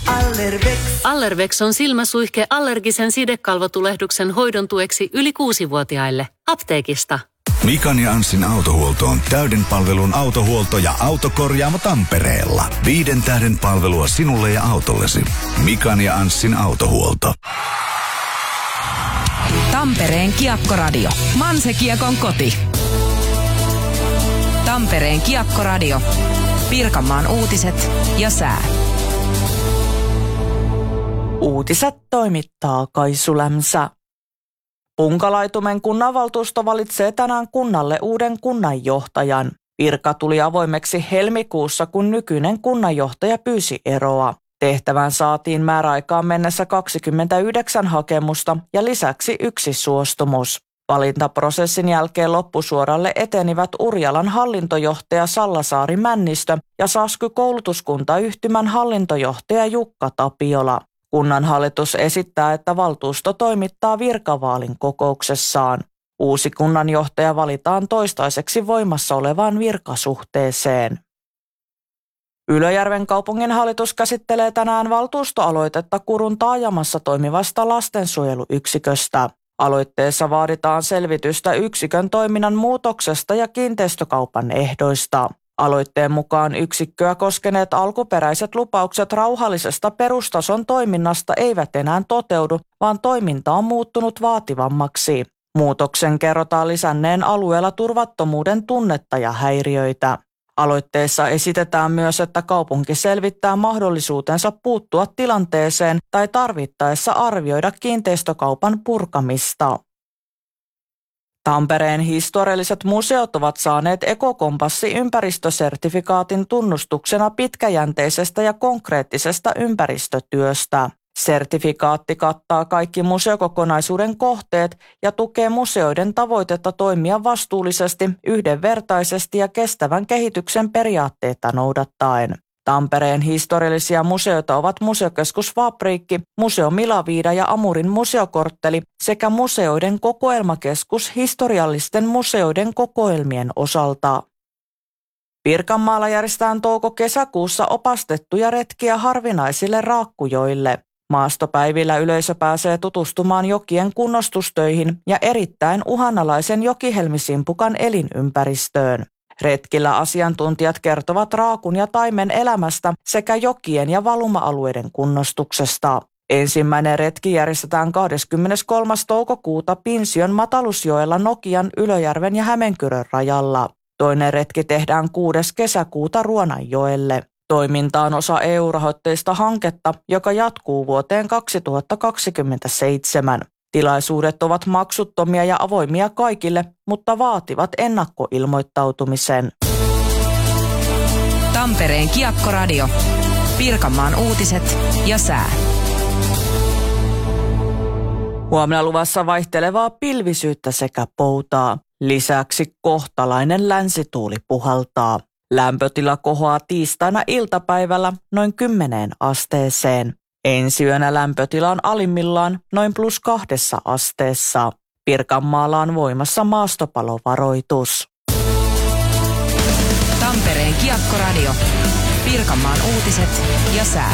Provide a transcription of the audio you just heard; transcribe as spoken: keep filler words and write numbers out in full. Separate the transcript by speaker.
Speaker 1: Allervex.
Speaker 2: Allervex on silmäsuihke allergisen sidekalvotulehduksen hoidon tueksi yli kuusivuotiaille. Apteekista.
Speaker 3: Mikan ja Anssin autohuolto on täyden palvelun autohuolto ja autokorjaamo Tampereella. Viiden tähden palvelua sinulle ja autollesi. Mikan ja Anssin autohuolto.
Speaker 4: Tampereen Kiekkoradio. Manse-Kiekon koti. Tampereen Kiekkoradio. Pirkanmaan uutiset ja sää.
Speaker 5: Uutiset toimittaa Kaisu Lämsä. Punkalaitumen kunnanvaltuusto valitsee tänään kunnalle uuden kunnanjohtajan. Virka tuli avoimeksi helmikuussa, kun nykyinen kunnanjohtaja pyysi eroa. Tehtävään saatiin määräaikaan mennessä kaksikymmentäyhdeksän hakemusta ja lisäksi yksi suostumus. Valintaprosessin jälkeen loppusuoralle etenivät Urjalan hallintojohtaja Sallasaari Männistö ja Sasky-koulutuskuntayhtymän hallintojohtaja Jukka Tapiola. Kunnanhallitus esittää, että valtuusto toimittaa virkavaalin kokouksessaan. Uusi kunnanjohtaja valitaan toistaiseksi voimassa olevaan virkasuhteeseen. Ylöjärven kaupunginhallitus käsittelee tänään valtuustoaloitetta Kurun taajamassa toimivasta lastensuojeluyksiköstä. Aloitteessa vaaditaan selvitystä yksikön toiminnan muutoksesta ja kiinteistökaupan ehdoista. Aloitteen mukaan yksikköä koskeneet alkuperäiset lupaukset rauhallisesta perustason toiminnasta eivät enää toteudu, vaan toiminta on muuttunut vaativammaksi. Muutoksen kerrotaan lisänneen alueella turvattomuuden tunnetta ja häiriöitä. Aloitteessa esitetään myös, että kaupunki selvittää mahdollisuutensa puuttua tilanteeseen tai tarvittaessa arvioida kiinteistökaupan purkamista. Tampereen historialliset museot ovat saaneet Ekokompassi-ympäristösertifikaatin tunnustuksena pitkäjänteisestä ja konkreettisesta ympäristötyöstä. Sertifikaatti kattaa kaikki museokokonaisuuden kohteet ja tukee museoiden tavoitetta toimia vastuullisesti, yhdenvertaisesti ja kestävän kehityksen periaatteita noudattaen. Tampereen historiallisia museoita ovat Museokeskus Fabriikki, Museo Milaviida ja Amurin museokortteli sekä museoiden kokoelmakeskus historiallisten museoiden kokoelmien osalta. Pirkanmaalla järjestetään touko-kesäkuussa opastettuja retkiä harvinaisille raakkujoille. Maastopäivillä yleisö pääsee tutustumaan jokien kunnostustöihin ja erittäin uhanalaisen jokihelmisimpukan elinympäristöön. Retkillä asiantuntijat kertovat raakun ja taimen elämästä sekä jokien ja valuma-alueiden kunnostuksesta. Ensimmäinen retki järjestetään kahdeskymmeneskolmas toukokuuta Pinsion Matalusjoella Nokian, Ylöjärven ja Hämeenkyrön rajalla. Toinen retki tehdään kuudes kesäkuuta Ruonanjoelle. Toiminta on osa E U-rahoitteista hanketta, joka jatkuu vuoteen kaksituhattakaksikymmentäseitsemän. Tilaisuudet ovat maksuttomia ja avoimia kaikille, mutta vaativat ennakkoilmoittautumisen.
Speaker 4: Tampereen Kiekkoradio. Pirkanmaan uutiset ja sää.
Speaker 5: Huomenna luvassa vaihtelevaa pilvisyyttä sekä poutaa. Lisäksi kohtalainen länsituuli puhaltaa. Lämpötila kohoaa tiistaina iltapäivällä noin kymmeneen asteeseen. Ensi yönä lämpötila on alimmillaan noin plus kahdessa asteessa. Pirkanmaalla on voimassa maastopalovaroitus.
Speaker 4: Tampereen Kiekkoradio. Pirkanmaan uutiset ja sää.